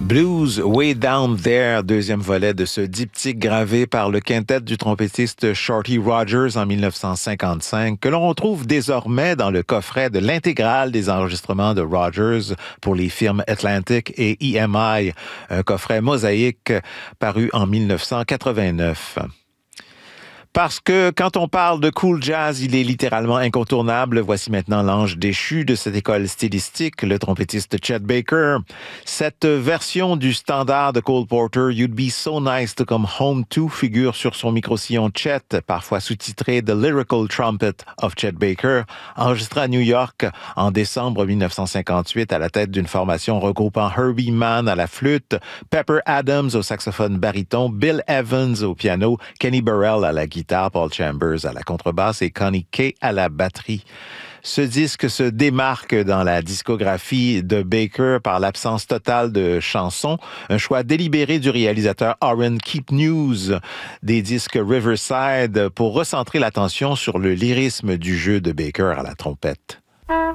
Blues Way Down There, deuxième volet de ce diptyque gravé par le quintet du trompettiste Shorty Rogers en 1955, que l'on retrouve désormais dans le coffret de l'intégrale des enregistrements de Rogers pour les firmes Atlantic et EMI, un coffret mosaïque paru en 1989. Parce que quand on parle de cool jazz, il est littéralement incontournable. Voici maintenant l'ange déchu de cette école stylistique, le trompettiste Chet Baker. Cette version du standard de Cole Porter, You'd Be So Nice to Come Home To, figure sur son micro-sillon Chet, parfois sous-titré The Lyrical Trumpet of Chet Baker, enregistré à New York en décembre 1958 à la tête d'une formation regroupant Herbie Mann à la flûte, Pepper Adams au saxophone baryton, Bill Evans au piano, Kenny Burrell à la guitare, Paul Chambers à la contrebasse et Connie Kay à la batterie. Ce disque se démarque dans la discographie de Baker par l'absence totale de chansons, un choix délibéré du réalisateur Aaron Keepnews des disques Riverside pour recentrer l'attention sur le lyrisme du jeu de Baker à la trompette.